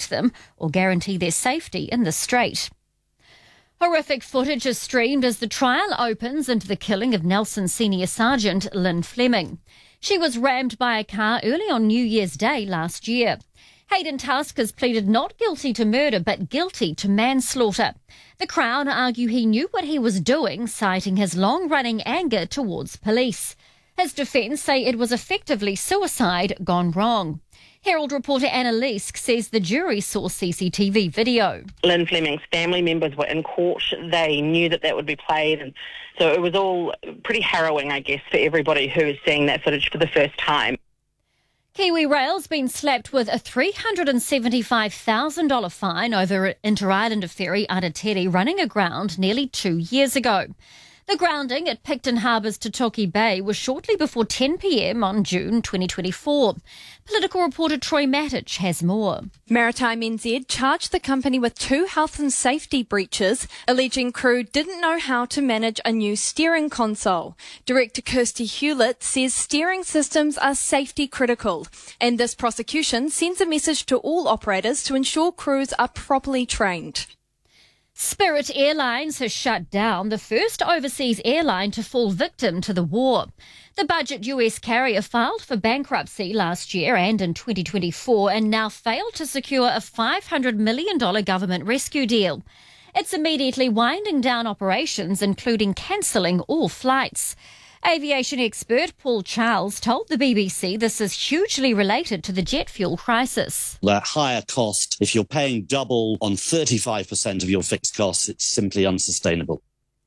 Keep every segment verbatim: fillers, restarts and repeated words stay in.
protect them or guarantee their safety in the straight. Horrific footage is streamed as the trial opens into the killing of Nelson Senior Sergeant Lynn Fleming. She was rammed by a car early on New Year's Day last year. Hayden Tusk has pleaded not guilty to murder but guilty to manslaughter. The Crown argue he knew what he was doing, citing his long-running anger towards police. His defence say it was effectively suicide gone wrong. Herald reporter Anna Leask says the jury saw C C T V video. Lynn Fleming's family members were in court. They knew that that would be played, and so it was all pretty harrowing, I guess, for everybody who is seeing that footage for the first time. Kiwi Rail's been slapped with a three hundred seventy-five thousand dollars fine over Inter-Islander ferry Aratere running aground nearly two years ago. The grounding at Picton Harbour's Totoki Bay was shortly before ten p m on June twenty twenty-four. Political reporter Troy Matic has more. Maritime N Z charged the company with two health and safety breaches, alleging crew didn't know how to manage a new steering console. Director Kirsty Hewlett says steering systems are safety critical, and this prosecution sends a message to all operators to ensure crews are properly trained. Spirit Airlines has shut down, the first overseas airline to fall victim to the war. The budget U S carrier filed for bankruptcy last year and in twenty twenty-four and now failed to secure a five hundred million dollars government rescue deal. It's immediately winding down operations, including cancelling all flights. Aviation expert Paul Charles told the B B C this is hugely related to the jet fuel crisis. The higher cost, if you're paying double on thirty-five percent of your fixed costs, it's simply unsustainable.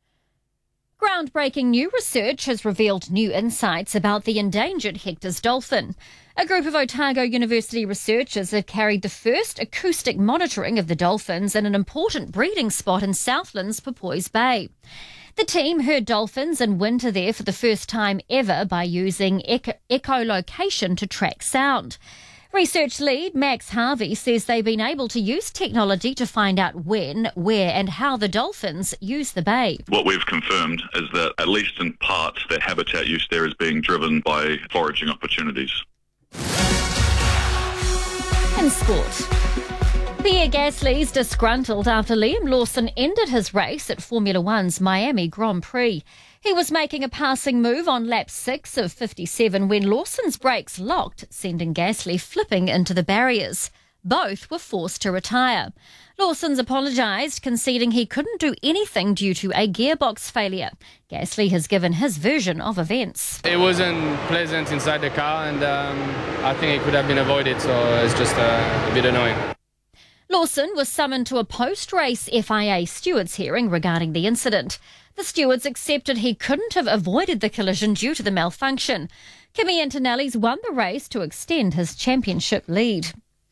Groundbreaking new research has revealed new insights about the endangered Hector's dolphin. A group of Otago University researchers have carried the first acoustic monitoring of the dolphins in an important breeding spot in Southland's Porpoise Bay. The team heard dolphins in winter there for the first time ever by using echo- echolocation to track sound. Research lead Max Harvey says they've been able to use technology to find out when, where and how the dolphins use the bay. What we've confirmed is that, at least in part, their habitat use there is being driven by foraging opportunities. In sport. Pierre Gasly's disgruntled after Liam Lawson ended his race at Formula One's Miami Grand Prix. He was making a passing move on lap six of fifty-seven when Lawson's brakes locked, sending Gasly flipping into the barriers. Both were forced to retire. Lawson's apologised, conceding he couldn't do anything due to a gearbox failure. Gasly has given his version of events. It wasn't pleasant inside the car, and um, I think it could have been avoided, so it's just uh, a bit annoying. Lawson was summoned to a post-race F I A stewards hearing regarding the incident. The stewards accepted he couldn't have avoided the collision due to the malfunction. Kimi Antonelli's won the race to extend his championship lead.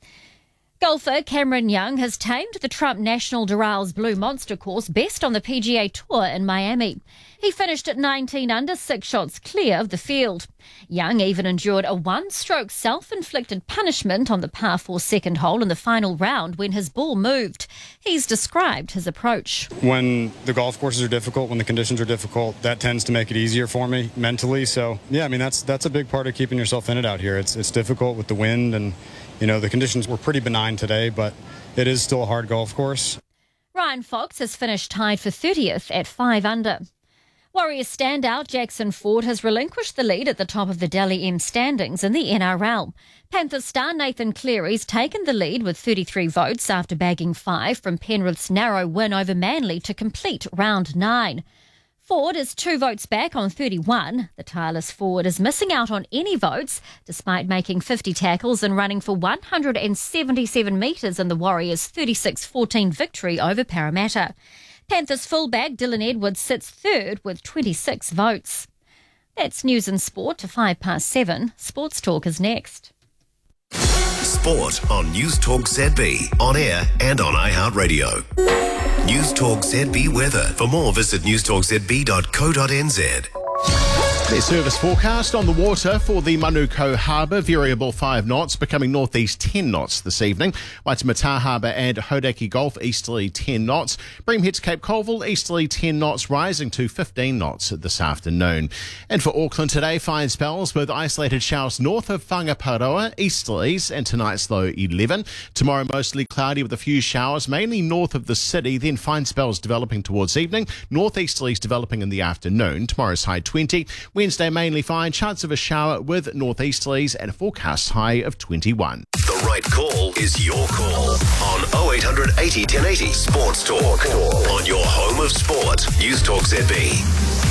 Golfer Cameron Young has tamed the Trump National Doral Blue Monster course best on the P G A Tour in Miami. He finished at nineteen under, six shots clear of the field. Young even endured a one-stroke self-inflicted punishment on the par four second hole in the final round when his ball moved. He's described his approach. When the golf courses are difficult, when the conditions are difficult, that tends to make it easier for me mentally. So, yeah, I mean, that's that's a big part of keeping yourself in it out here. It's, it's difficult with the wind and, you know, the conditions were pretty benign today, but it is still a hard golf course. Ryan Fox has finished tied for thirtieth at five under. Warriors standout Jackson Ford has relinquished the lead at the top of the Dally M standings in the N R L. Panthers star Nathan Cleary's taken the lead with thirty-three votes after bagging five from Penrith's narrow win over Manly to complete round nine. Ford is two votes back on thirty-one. The tireless forward is missing out on any votes despite making fifty tackles and running for one hundred seventy-seven metres in the Warriors' thirty-six fourteen victory over Parramatta. Panthers fullback Dylan Edwards sits third with twenty-six votes. That's news and sport to five past seven. Sports Talk is next. Sport on News Talk Z B, on air and on iHeartRadio. News Talk Z B weather. For more, visit news talk z b dot co dot n z. Their service forecast on the water for the Manukau Harbour, variable five knots, becoming northeast ten knots this evening. Waitemata Harbour and Hodaki Gulf, easterly ten knots. Bream heads Cape Colville, easterly ten knots, rising to fifteen knots this afternoon. And for Auckland today, fine spells with isolated showers north of Whangaparoa, easterlies, and tonight's low eleven. Tomorrow mostly cloudy with a few showers, mainly north of the city, then fine spells developing towards evening. Northeasterlies developing in the afternoon. Tomorrow's high twenty. Wednesday mainly fine, chance of a shower with northeasterlies and a forecast high of twenty-one. The right call is your call on oh eight hundred eighty ten eighty Sports Talk. On your home of sport, News Talk Z B.